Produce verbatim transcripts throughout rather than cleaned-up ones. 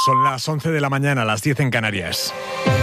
Son las once de la mañana, las diez en Canarias.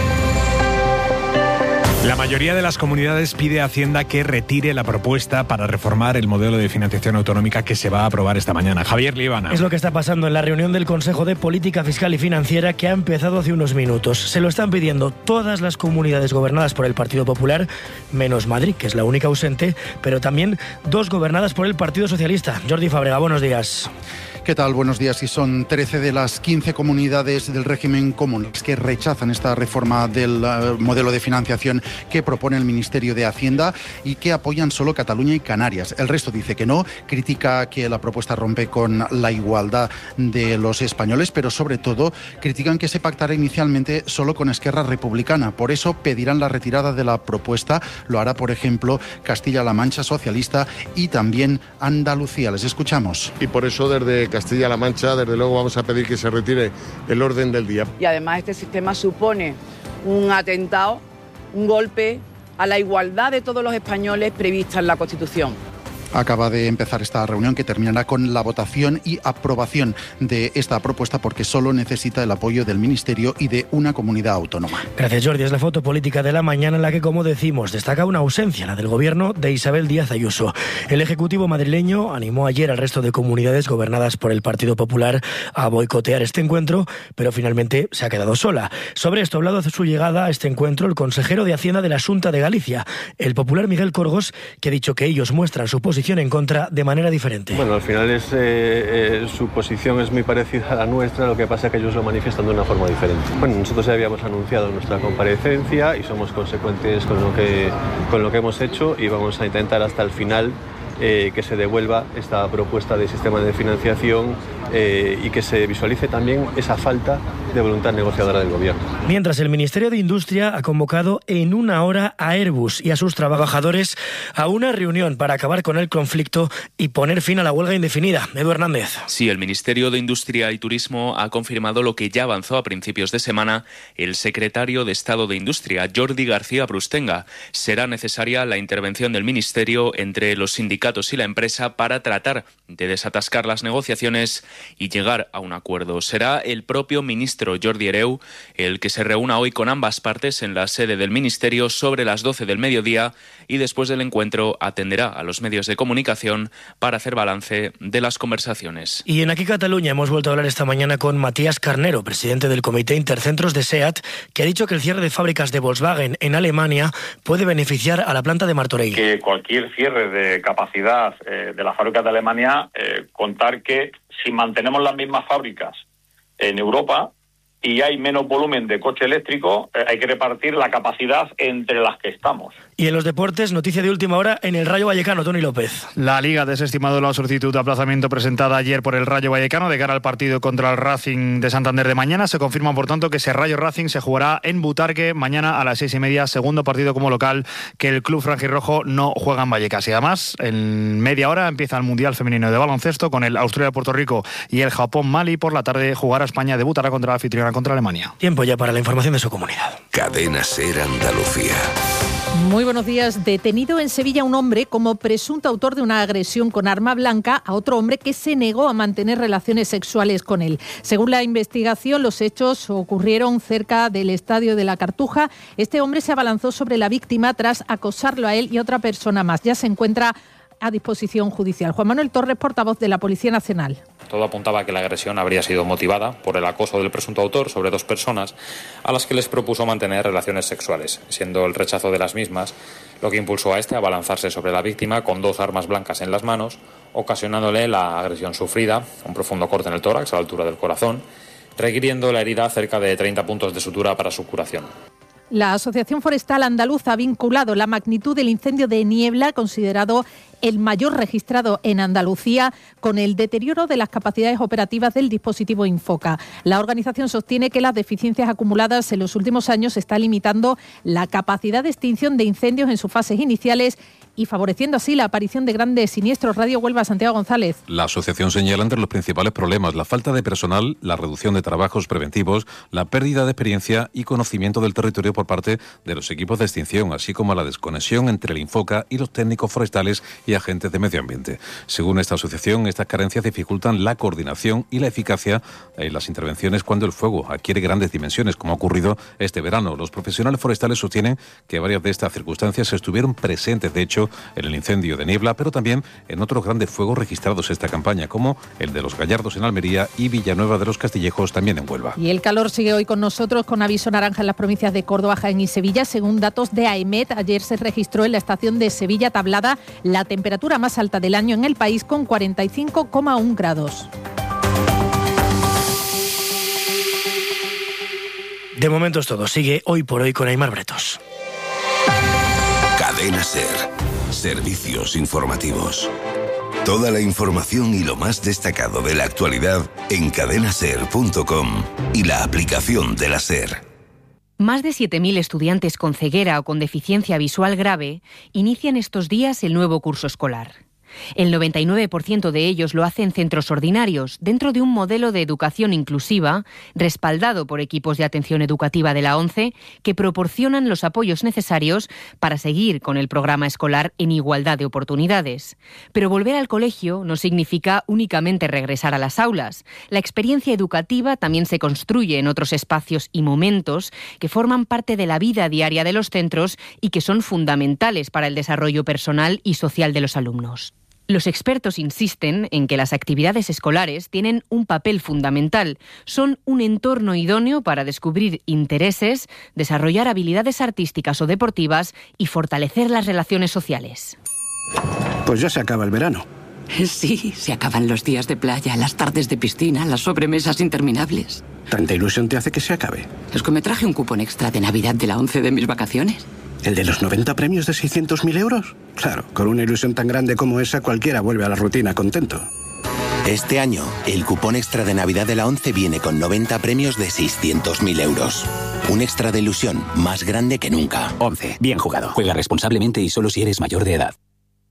La mayoría de las comunidades pide a Hacienda que retire la propuesta para reformar el modelo de financiación autonómica que se va a aprobar esta mañana. Javier Líbana. Es lo que está pasando en la reunión del Consejo de Política Fiscal y Financiera que ha empezado hace unos minutos. Se lo están pidiendo todas las comunidades gobernadas por el Partido Popular, menos Madrid, que es la única ausente, pero también dos gobernadas por el Partido Socialista. Jordi Fábrega, buenos días. ¿Qué tal? Buenos días. Y son trece de las quince comunidades del régimen común las que rechazan esta reforma del uh, modelo de financiación que propone el Ministerio de Hacienda y que apoyan solo Cataluña y Canarias. El resto dice que no, critica que la propuesta rompe con la igualdad de los españoles, pero sobre todo critican que se pactara inicialmente solo con Esquerra Republicana. Por eso pedirán la retirada de la propuesta. Lo hará, por ejemplo, Castilla-La Mancha Socialista y también Andalucía. Les escuchamos. Y por eso desde Castilla-La Mancha, desde luego, vamos a pedir que se retire el orden del día. Y además este sistema supone un atentado, un golpe a la igualdad de todos los españoles prevista en la Constitución. Acaba de empezar esta reunión que terminará con la votación y aprobación de esta propuesta porque solo necesita el apoyo del Ministerio y de una comunidad autónoma. Gracias, Jordi. Es la foto política de la mañana en la que, como decimos, destaca una ausencia, la del gobierno de Isabel Díaz Ayuso. El Ejecutivo madrileño animó ayer al resto de comunidades gobernadas por el Partido Popular a boicotear este encuentro, pero finalmente se ha quedado sola. Sobre esto ha hablado de su llegada a este encuentro el consejero de Hacienda de la Xunta de Galicia, el popular Miguel Corgos, que ha dicho que ellos muestran su posición en contra de manera diferente. Bueno, al final es, eh, eh, su posición es muy parecida a la nuestra, lo que pasa es que ellos lo manifiestan de una forma diferente. Bueno, nosotros ya habíamos anunciado nuestra comparecencia y somos consecuentes con lo que, con lo que hemos hecho y vamos a intentar hasta el final eh, que se devuelva esta propuesta de sistema de financiación eh, y que se visualice también esa falta de voluntad negociadora del gobierno. Mientras, el Ministerio de Industria ha convocado en una hora a Airbus y a sus trabajadores a una reunión para acabar con el conflicto y poner fin a la huelga indefinida. Edu Hernández. Sí, el Ministerio de Industria y Turismo ha confirmado lo que ya avanzó a principios de semana el secretario de Estado de Industria, Jordi García Brustenga. Será necesaria la intervención del Ministerio entre los sindicatos y la empresa para tratar de desatascar las negociaciones y llegar a un acuerdo. Será el propio ministro Jordi Hereu el que se reúna hoy con ambas partes en la sede del Ministerio sobre las doce del mediodía y después del encuentro atenderá a los medios de comunicación para hacer balance de las conversaciones. Y en Aquí Cataluña hemos vuelto a hablar esta mañana con Matías Carnero, presidente del Comité Intercentros de SEAT, que ha dicho que el cierre de fábricas de Volkswagen en Alemania puede beneficiar a la planta de Martorell. Que cualquier cierre de capacidad eh, de las fábricas de Alemania, eh, contar que si mantenemos las mismas fábricas en Europa y hay menos volumen de coche eléctrico, eh, hay que repartir la capacidad entre las que estamos. Y en los deportes, noticia de última hora en el Rayo Vallecano, Toni López. La Liga ha desestimado la solicitud de aplazamiento presentada ayer por el Rayo Vallecano de cara al partido contra el Racing de Santander de mañana. Se confirma, por tanto, que ese Rayo Racing se jugará en Butarque mañana a las seis y media, segundo partido como local que el club franjirrojo no juega en Vallecas. Y además, en media hora empieza el Mundial Femenino de Baloncesto con el Australia-Puerto Rico y el Japón-Mali. Por la tarde jugará España, debutará contra la anfitriona contra Alemania. Tiempo ya para la información de su comunidad. Cadena SER Andalucía. Muy buenos días. Detenido en Sevilla un hombre como presunto autor de una agresión con arma blanca a otro hombre que se negó a mantener relaciones sexuales con él. Según la investigación, los hechos ocurrieron cerca del Estadio de la Cartuja. Este hombre se abalanzó sobre la víctima tras acosarlo a él y a otra persona más. Ya se encuentra a disposición judicial. Juan Manuel Torres, portavoz de la Policía Nacional. Todo apuntaba a que la agresión habría sido motivada por el acoso del presunto autor sobre dos personas a las que les propuso mantener relaciones sexuales, siendo el rechazo de las mismas lo que impulsó a este a abalanzarse sobre la víctima con dos armas blancas en las manos, ocasionándole la agresión sufrida, un profundo corte en el tórax a la altura del corazón, requiriendo la herida cerca de treinta puntos de sutura para su curación. La Asociación Forestal Andaluza ha vinculado la magnitud del incendio de Niebla, considerado el mayor registrado en Andalucía, con el deterioro de las capacidades operativas del dispositivo Infoca. La organización sostiene que las deficiencias acumuladas en los últimos años están limitando la capacidad de extinción de incendios en sus fases iniciales y favoreciendo así la aparición de grandes siniestros. Radio Huelva, Santiago González. La asociación señala entre los principales problemas la falta de personal, la reducción de trabajos preventivos, la pérdida de experiencia y conocimiento del territorio por parte de los equipos de extinción, así como la desconexión entre el Infoca y los técnicos forestales y agentes de medio ambiente. Según esta asociación, estas carencias dificultan la coordinación y la eficacia en las intervenciones cuando el fuego adquiere grandes dimensiones, como ha ocurrido este verano. Los profesionales forestales sostienen que varias de estas circunstancias estuvieron presentes, de hecho, en el incendio de Niebla, pero también en otros grandes fuegos registrados esta campaña, como el de los Gallardos en Almería y Villanueva de los Castillejos también en Huelva. Y el calor sigue hoy con nosotros, con aviso naranja en las provincias de Córdoba, Jaén y Sevilla. Según datos de AEMET, ayer se registró en la estación de Sevilla Tablada la temperatura más alta del año en el país, con cuarenta y cinco coma uno grados. De momento es todo. Sigue Hoy por Hoy con Aimar Bretos. Cadena SER. Servicios informativos. Toda la información y lo más destacado de la actualidad en cadena ser punto com y la aplicación de la SER. Más de siete mil estudiantes con ceguera o con deficiencia visual grave inician estos días el nuevo curso escolar. El noventa y nueve por ciento de ellos lo hace en centros ordinarios, dentro de un modelo de educación inclusiva, respaldado por equipos de atención educativa de la ONCE, que proporcionan los apoyos necesarios para seguir con el programa escolar en igualdad de oportunidades. Pero volver al colegio no significa únicamente regresar a las aulas. La experiencia educativa también se construye en otros espacios y momentos que forman parte de la vida diaria de los centros y que son fundamentales para el desarrollo personal y social de los alumnos. Los expertos insisten en que las actividades escolares tienen un papel fundamental. Son un entorno idóneo para descubrir intereses, desarrollar habilidades artísticas o deportivas y fortalecer las relaciones sociales. Pues ya se acaba el verano. Sí, se acaban los días de playa, las tardes de piscina, las sobremesas interminables. ¿Tanta ilusión te hace que se acabe? Es que me traje un cupón extra de Navidad de la ONCE de mis vacaciones. ¿El de los noventa premios de seiscientos mil euros? Claro, con una ilusión tan grande como esa, cualquiera vuelve a la rutina contento. Este año, el cupón extra de Navidad de la ONCE viene con noventa premios de seiscientos mil euros. Un extra de ilusión más grande que nunca. ONCE, bien jugado. Juega responsablemente y solo si eres mayor de edad.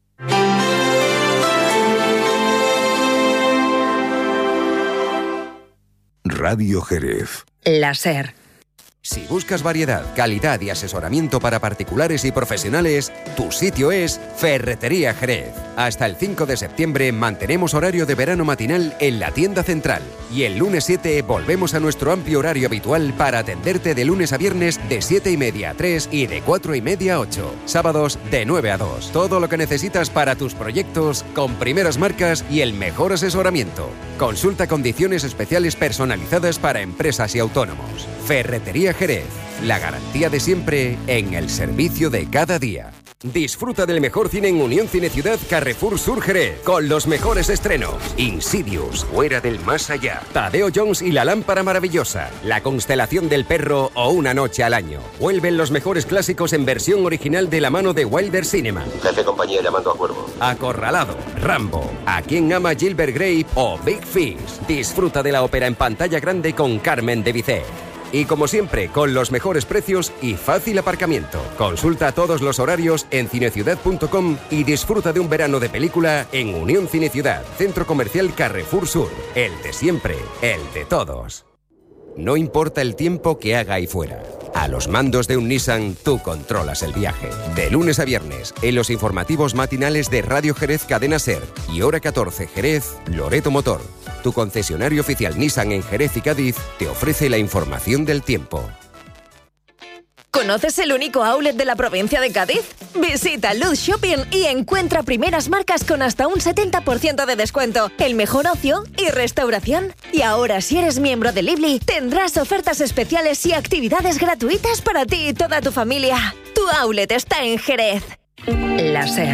Radio Jerez. La SER. Si buscas variedad, calidad y asesoramiento para particulares y profesionales, tu sitio es Ferretería Jerez. Hasta el cinco de septiembre mantenemos horario de verano matinal en la tienda central. Y el lunes siete volvemos a nuestro amplio horario habitual para atenderte de lunes a viernes de siete y media a tres y de cuatro y media a ocho. Sábados de nueve a dos. Todo lo que necesitas para tus proyectos con primeras marcas y el mejor asesoramiento. Consulta condiciones especiales personalizadas para empresas y autónomos. Ferretería Jerez, la garantía de siempre en el servicio de cada día. Disfruta del mejor cine en Unión Cine Ciudad Carrefour Sur Jerez, con los mejores estrenos: Insidious, Fuera del Más Allá, Tadeo Jones y la Lámpara Maravillosa, La Constelación del Perro o Una Noche al Año. Vuelven los mejores clásicos en versión original de la mano de Wilder Cinema. Jefe compañía llamando a Cuervo. Acorralado, Rambo, A quien ama Gilbert Grape o Big Fish. Disfruta de la ópera en pantalla grande con Carmen de Bizet. Y como siempre, con los mejores precios y fácil aparcamiento. Consulta todos los horarios en cineciudad punto com y disfruta de un verano de película en Unión Cine Ciudad, Centro Comercial Carrefour Sur. El de siempre, el de todos. No importa el tiempo que haga ahí fuera. A los mandos de un Nissan, tú controlas el viaje. De lunes a viernes, en los informativos matinales de Radio Jerez Cadena SER y Hora catorce Jerez, Loreto Motor. Tu concesionario oficial Nissan en Jerez y Cádiz te ofrece la información del tiempo. ¿Conoces el único outlet de la provincia de Cádiz? Visita Luz Shopping y encuentra primeras marcas con hasta un setenta por ciento de descuento, el mejor ocio y restauración. Y ahora, si eres miembro de Lively, tendrás ofertas especiales y actividades gratuitas para ti y toda tu familia. Tu outlet está en Jerez. La SER.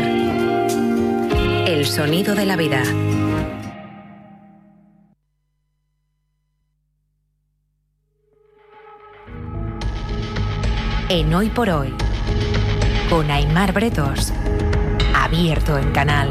El sonido de la vida. En Hoy por Hoy, con Aimar Bretos, abierto en Canal.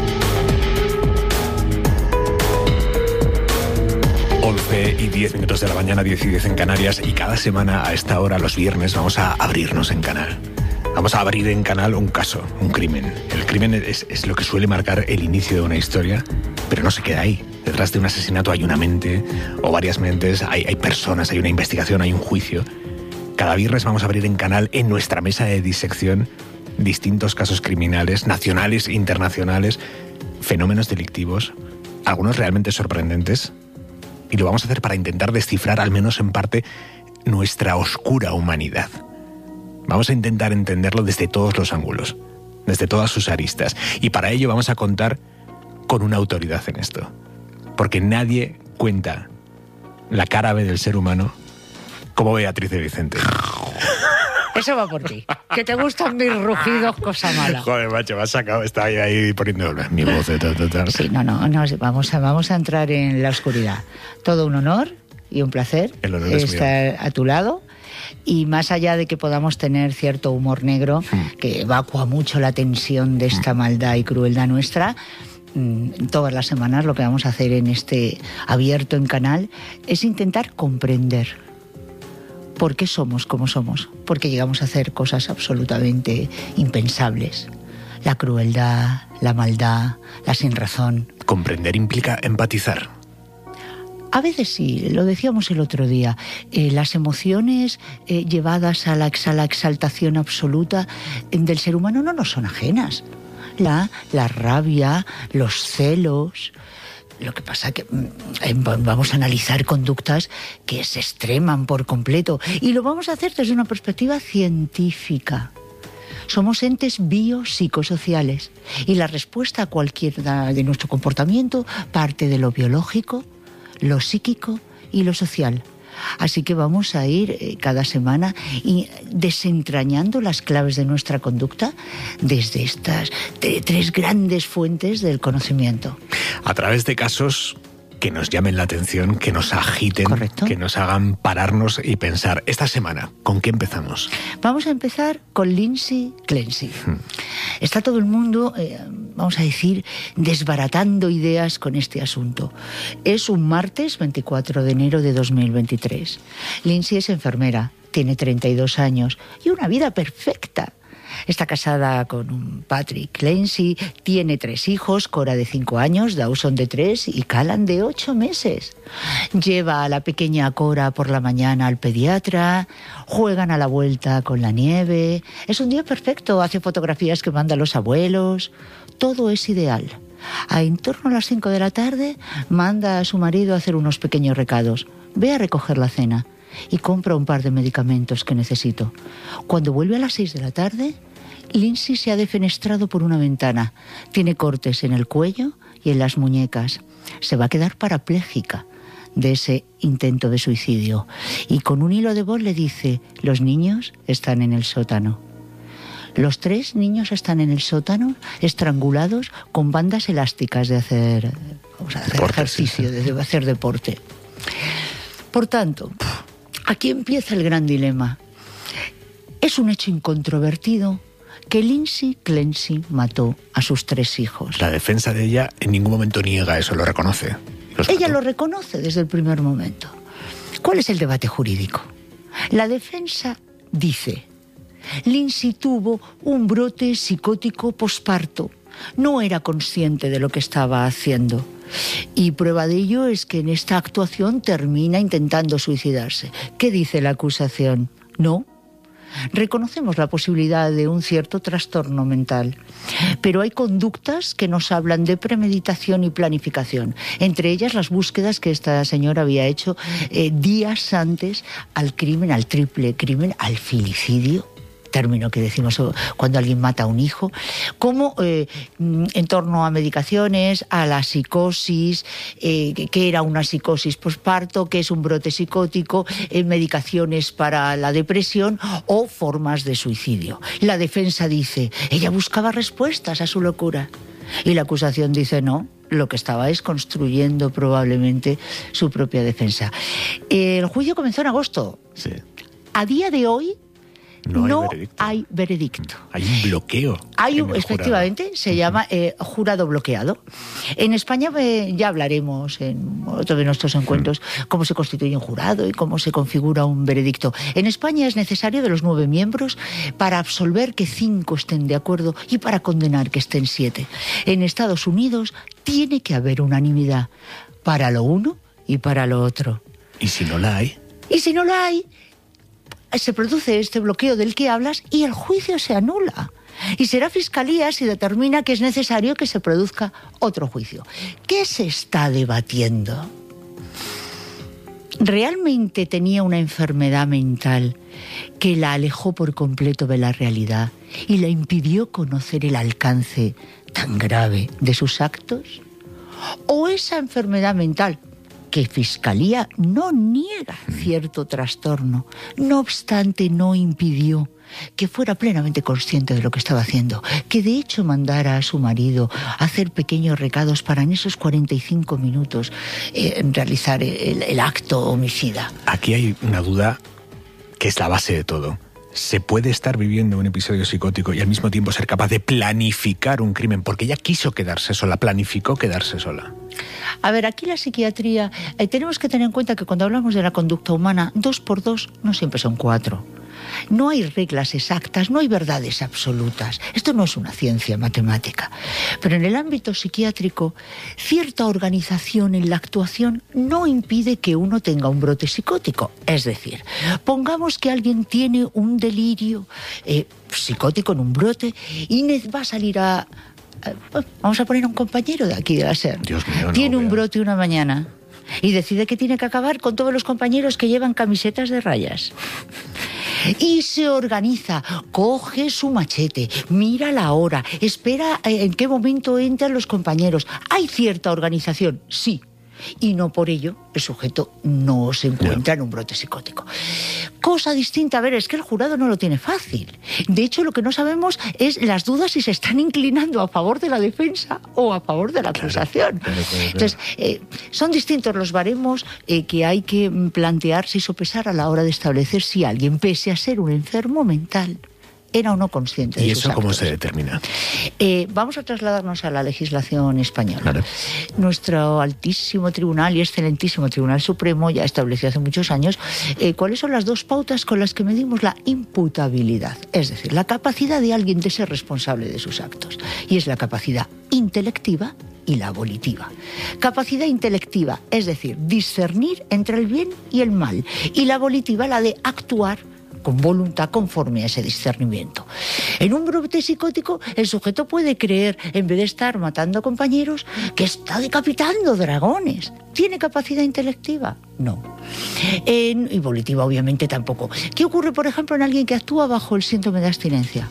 once y diez minutos de la mañana, diez y diez en Canarias, y cada semana a esta hora, los viernes, vamos a abrirnos en Canal. Vamos a abrir en Canal un caso, un crimen. El crimen es, es lo que suele marcar el inicio de una historia, pero no se queda ahí. Detrás de un asesinato hay una mente, o varias mentes, hay, hay personas, hay una investigación, hay un juicio. Cada viernes vamos a abrir en Canal, en nuestra mesa de disección, distintos casos criminales, nacionales e internacionales, fenómenos delictivos, algunos realmente sorprendentes, y lo vamos a hacer para intentar descifrar, al menos en parte, nuestra oscura humanidad. Vamos a intentar entenderlo desde todos los ángulos, desde todas sus aristas, y para ello vamos a contar con una autoridad en esto, porque nadie cuenta la cara B del ser humano como Beatriz de Vicente. Eso va por ti. Que te gustan mis rugidos, cosa mala. Joder, macho, me has sacado, estaba ahí, ahí poniendo mi voz. Ta, ta, ta. Sí, no, no, no, vamos a, vamos a entrar en la oscuridad. Todo un honor y un placer estar a tu lado. Y más allá de que podamos tener cierto humor negro, mm. que evacúa mucho la tensión de esta maldad y crueldad nuestra, todas las semanas lo que vamos a hacer en este Abierto en Canal es intentar comprender por qué somos como somos, por qué llegamos a hacer cosas absolutamente impensables. La crueldad, la maldad, la sinrazón. Comprender implica empatizar. A veces sí, lo decíamos el otro día, eh, las emociones eh, llevadas a la, a la exaltación absoluta eh, del ser humano no nos son ajenas. La, la rabia, los celos. Lo que pasa que eh, vamos a analizar conductas que se extreman por completo y lo vamos a hacer desde una perspectiva científica. Somos entes biopsicosociales y la respuesta a cualquiera de nuestro comportamiento parte de lo biológico, lo psíquico y lo social. Así que vamos a ir eh, cada semana y desentrañando las claves de nuestra conducta desde estas t- tres grandes fuentes del conocimiento. A través de casos que nos llamen la atención, que nos agiten, ¿correcto?, que nos hagan pararnos y pensar. Esta semana, ¿con qué empezamos? Vamos a empezar con Lindsay Clancy. Hmm. Está todo el mundo, eh, vamos a decir, desbaratando ideas con este asunto. Es un martes veinticuatro de enero de dos mil veintitrés. Lindsay es enfermera, tiene treinta y dos años y una vida perfecta. Está casada con un Patrick Clancy, tiene tres hijos, Cora de cinco años, Dawson de tres y Callan de ocho meses. Lleva a la pequeña Cora por la mañana al pediatra, juegan a la vuelta con la nieve. Es un día perfecto, hace fotografías que manda a los abuelos. Todo es ideal. A en torno a las cinco de la tarde manda a su marido a hacer unos pequeños recados. Ve a recoger la cena y compra un par de medicamentos que necesito. Cuando vuelve a las seis de la tarde, Lindsay se ha defenestrado por una ventana. Tiene cortes en el cuello y en las muñecas. Se va a quedar parapléjica de ese intento de suicidio. Y con un hilo de voz le dice: los niños están en el sótano. Los tres niños están en el sótano, estrangulados con bandas elásticas de hacer, vamos a hacer deporte, ejercicio, sí, sí. de hacer deporte. Por tanto, aquí empieza el gran dilema. Es un hecho incontrovertido que Lindsay Clancy mató a sus tres hijos. La defensa de ella en ningún momento niega eso, lo reconoce. Ella lo reconoce desde el primer momento. ¿Cuál es el debate jurídico? La defensa dice: Lindsay tuvo un brote psicótico posparto. No era consciente de lo que estaba haciendo. Y prueba de ello es que en esta actuación termina intentando suicidarse. ¿Qué dice la acusación? No. Reconocemos la posibilidad de un cierto trastorno mental, pero hay conductas que nos hablan de premeditación y planificación, entre ellas las búsquedas que esta señora había hecho eh, días antes al crimen, al triple crimen, al filicidio, término que decimos cuando alguien mata a un hijo, como eh, en torno a medicaciones, a la psicosis, eh, qué era una psicosis posparto, qué es un brote psicótico, eh, medicaciones para la depresión o formas de suicidio. La defensa dice: ella buscaba respuestas a su locura. Y la acusación dice: no, lo que estaba es construyendo probablemente su propia defensa. El juicio comenzó en agosto. Sí. A día de hoy, No, no hay veredicto. hay veredicto. Hay un bloqueo. Hay un, efectivamente, jurado. Se llama eh, jurado bloqueado. En España eh, ya hablaremos en otro de nuestros encuentros uh-huh. cómo se constituye un jurado y cómo se configura un veredicto. En España es necesario de los nueve miembros para absolver que cinco estén de acuerdo y para condenar que estén siete. En Estados Unidos tiene que haber unanimidad para lo uno y para lo otro. ¿Y si no la hay? Y si no la hay, se produce este bloqueo del que hablas y el juicio se anula. Y será Fiscalía si determina que es necesario que se produzca otro juicio. ¿Qué se está debatiendo? ¿Realmente tenía una enfermedad mental que la alejó por completo de la realidad y la impidió conocer el alcance tan grave de sus actos? ¿O esa enfermedad mental, que Fiscalía no niega cierto trastorno, no obstante no impidió que fuera plenamente consciente de lo que estaba haciendo, que de hecho mandara a su marido a hacer pequeños recados para en esos cuarenta y cinco minutos eh, realizar el, el acto homicida? Aquí hay una duda que es la base de todo. ¿Se puede estar viviendo un episodio psicótico y al mismo tiempo ser capaz de planificar un crimen? Porque ella quiso quedarse sola, planificó quedarse sola. A ver, aquí la psiquiatría, eh, tenemos que tener en cuenta que cuando hablamos de la conducta humana, dos por dos no siempre son cuatro. No hay reglas exactas, no hay verdades absolutas. Esto no es una ciencia matemática. Pero en el ámbito psiquiátrico, cierta organización en la actuación no impide que uno tenga un brote psicótico. Es decir, pongamos que alguien tiene un delirio eh, psicótico en un brote y va a salir a... Vamos a poner a un compañero de aquí de la SER. Dios mío, no, tiene un vea. brote una mañana y decide que tiene que acabar con todos los compañeros que llevan camisetas de rayas. Y se organiza, coge su machete, mira la hora, espera en qué momento entran los compañeros. ¿Hay cierta organización? Sí. Y no por ello el sujeto no se encuentra en un brote psicótico. Cosa distinta, a ver, es que el jurado no lo tiene fácil. De hecho, lo que no sabemos es las dudas si se están inclinando a favor de la defensa o a favor de la acusación. Claro, claro, claro. Entonces, eh, son distintos los baremos eh, que hay que plantearse y sopesar a la hora de establecer si alguien, pese a ser un enfermo mental, era o no consciente de ¿Y sus eso cómo actos. se determina? Eh, vamos a trasladarnos a la legislación española. Claro. Nuestro altísimo tribunal y excelentísimo Tribunal Supremo ya estableció hace muchos años eh, cuáles son las dos pautas con las que medimos la imputabilidad, es decir, la capacidad de alguien de ser responsable de sus actos. Y es la capacidad intelectiva y la volitiva. Capacidad intelectiva, es decir, discernir entre el bien y el mal. Y la volitiva, la de actuar con voluntad conforme a ese discernimiento. En un brote psicótico, el sujeto puede creer, en vez de estar matando compañeros, que está decapitando dragones. ¿Tiene capacidad intelectiva? No. En, y volitiva, obviamente, tampoco. ¿Qué ocurre, por ejemplo, en alguien que actúa bajo el síndrome de abstinencia?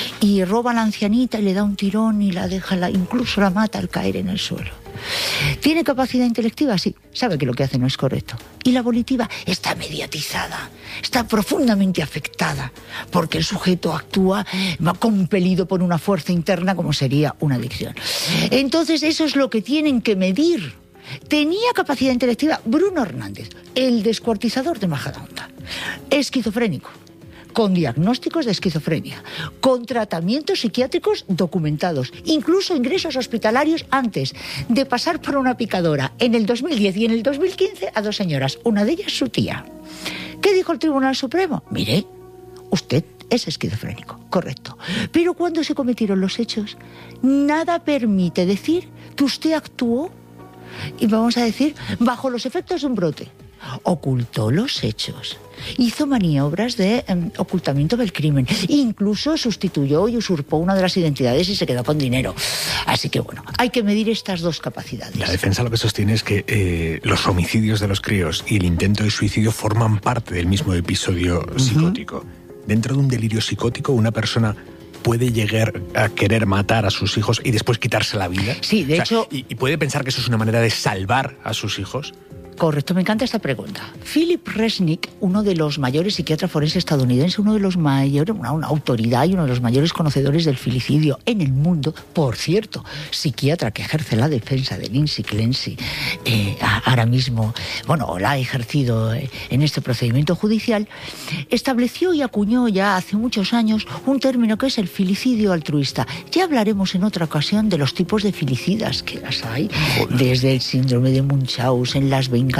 Y roba a la ancianita y le da un tirón y la deja, la, incluso la mata al caer en el suelo. ¿Tiene capacidad intelectiva? Sí, sabe que lo que hace no es correcto. Y la volitiva está mediatizada, está profundamente afectada, porque el sujeto actúa va compelido por una fuerza interna como sería una adicción. Entonces eso es lo que tienen que medir. Tenía capacidad intelectiva Bruno Hernández, el descuartizador de Majadahonda, esquizofrénico, con diagnósticos de esquizofrenia, con tratamientos psiquiátricos documentados, incluso ingresos hospitalarios antes de pasar por una picadora en el dos mil diez y en el dos mil quince a dos señoras, una de ellas su tía. ¿Qué dijo el Tribunal Supremo? Mire, usted es esquizofrénico, correcto. Pero cuando se cometieron los hechos, nada permite decir que usted actuó, y vamos a decir, bajo los efectos de un brote. Ocultó los hechos, hizo maniobras de eh, ocultamiento del crimen, incluso sustituyó y usurpó una de las identidades y se quedó con dinero. Así que bueno, hay que medir estas dos capacidades. La defensa lo que sostiene es que eh, los homicidios de los críos y el intento de suicidio forman parte del mismo episodio uh-huh. psicótico. Dentro de un delirio psicótico, una persona puede llegar a querer matar a sus hijos y después quitarse la vida. Sí, de o sea, hecho... Y, y puede pensar que eso es una manera de salvar a sus hijos. Correcto, me encanta esta pregunta. Philip Resnick, uno de los mayores psiquiatras forenses estadounidenses, uno de los mayores, una, una autoridad y uno de los mayores conocedores del filicidio en el mundo, por cierto, psiquiatra que ejerce la defensa de Lindsay Clancy, eh, ahora mismo, bueno, la ha ejercido eh, en este procedimiento judicial, estableció y acuñó ya hace muchos años un término que es el filicidio altruista. Ya hablaremos en otra ocasión de los tipos de filicidas que las hay, Joder. Desde el síndrome de Munchausen, las vengadoras,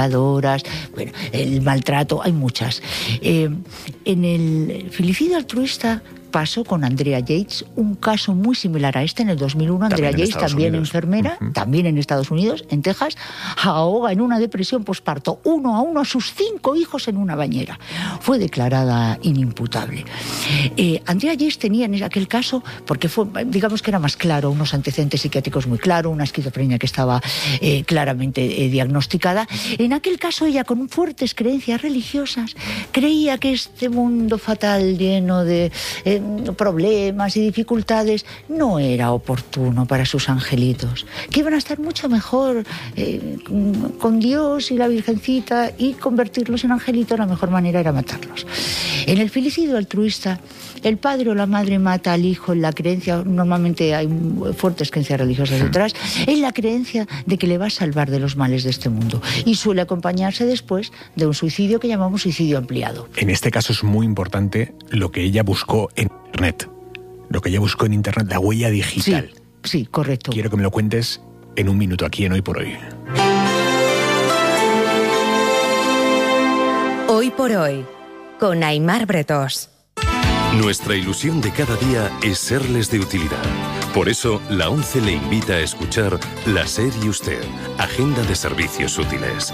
bueno, el maltrato, hay muchas. Eh, en el filicidio altruista pasó con Andrea Yates, un caso muy similar a este en el dos mil uno. Andrea Yates, también Unidos. enfermera, uh-huh. también en Estados Unidos, en Texas, ahoga en una depresión posparto uno a uno a sus cinco hijos en una bañera. Fue declarada inimputable. Eh, Andrea Yates tenía en aquel caso, porque fue, digamos que era más claro, unos antecedentes psiquiátricos muy claros, una esquizofrenia que estaba eh, claramente eh, diagnosticada. En aquel caso ella, con fuertes creencias religiosas, creía que este mundo fatal lleno de eh, problemas y dificultades no era oportuno para sus angelitos, que iban a estar mucho mejor eh, con Dios y la Virgencita, y convertirlos en angelitos la mejor manera era matarlos. En el filicidio altruista, el padre o la madre mata al hijo en la creencia, normalmente hay fuertes creencias religiosas detrás, en la creencia de que le va a salvar de los males de este mundo, y suele acompañarse después de un suicidio que llamamos suicidio ampliado. En este caso es muy importante lo que ella buscó en Internet, lo que ella buscó en Internet, la huella digital. Sí, sí, correcto. Quiero que me lo cuentes en un minuto aquí en Hoy por Hoy. Hoy por Hoy, con Aimar Bretós. Nuestra ilusión de cada día es serles de utilidad. Por eso, la ONCE le invita a escuchar La SER y Usted, Agenda de Servicios Útiles.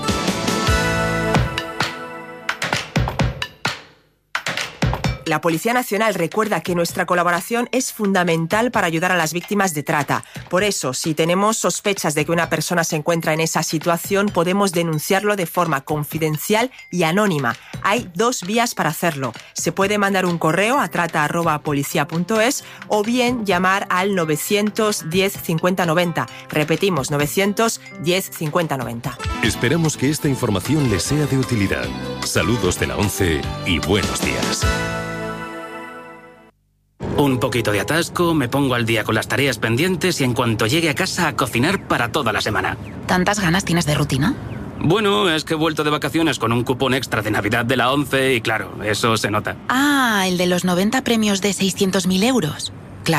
La Policía Nacional recuerda que nuestra colaboración es fundamental para ayudar a las víctimas de trata. Por eso, si tenemos sospechas de que una persona se encuentra en esa situación, podemos denunciarlo de forma confidencial y anónima. Hay dos vías para hacerlo. Se puede mandar un correo a trata arroba policía punto es o bien llamar al novecientos diez cincuenta noventa. Repetimos, novecientos diez cincuenta noventa. Esperamos que esta información les sea de utilidad. Saludos de la ONCE y buenos días. Un poquito de atasco, me pongo al día con las tareas pendientes y en cuanto llegue a casa a cocinar para toda la semana. ¿Tantas ganas tienes de rutina? Bueno, es que he vuelto de vacaciones con un cupón extra de Navidad de la ONCE y claro, eso se nota. Ah, el de los noventa premios de seiscientos mil euros.